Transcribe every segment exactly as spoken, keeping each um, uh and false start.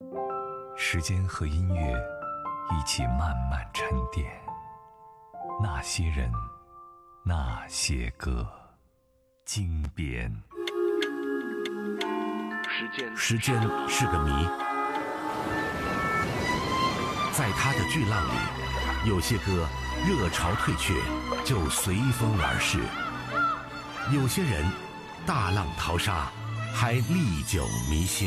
时间和音乐一起慢慢沉淀，那些人，那些歌，经典。 时间是个谜，在它的巨浪里，有些歌热潮退却就随风而逝，有些人大浪淘沙还历久弥新。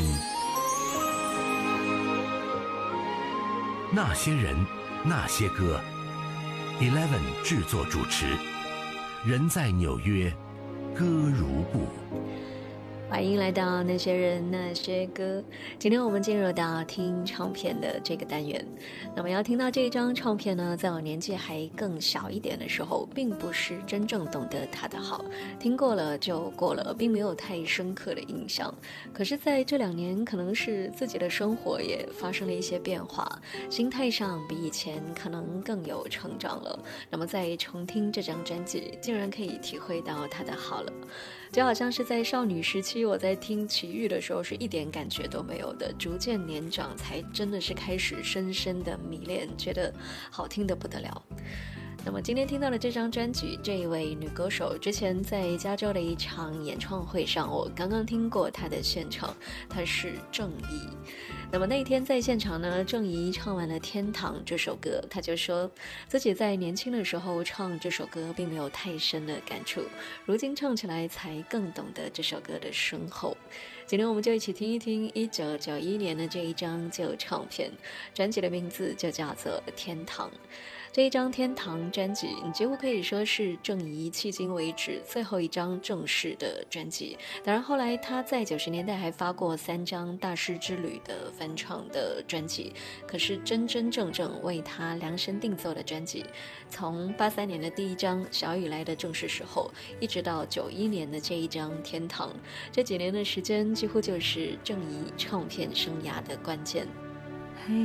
那些人，那些歌 Eleven 制作主持，人在纽约，歌如故。 欢迎来到那些人那些歌，今天我们进入到听唱片的这个单元。那么要听到这一张唱片呢，在我年纪还更小一点的时候，并不是真正懂得它的好，听过了就过了，并没有太深刻的印象。可是在这两年，可能是自己的生活也发生了一些变化，心态上比以前可能更有成长了。那么在重听这张专辑，竟然可以体会到它的好了，就好像是在少女时期我在听齐豫的时候是一点感觉都没有的，逐渐年长才真的是开始深深的迷恋，觉得好听得不得了。那么今天听到的这张专辑，这一位女歌手之前在加州的一场演唱会上，我刚刚听过她的现场，她是郑怡。那么那天在现场呢，郑怡唱完了《天堂》这首歌，她就说自己在年轻的时候唱这首歌并没有太深的感触，如今唱起来才更懂得这首歌的深厚。今天我们就一起听一听一九九一年的这一张旧唱片，专辑的名字就叫做《天堂》。这一张《天堂》专辑几乎可以说是郑怡迄今为止最后一张正式的专辑，当然后来她在九十年代还发过三张大师之旅的翻唱的专辑，可是真真正正为她量身定做的专辑，从八三年的第一张《小雨来的正是时候》，一直到九一年的这一张《天堂》，这几年的时间几乎就是郑怡唱片生涯的关键。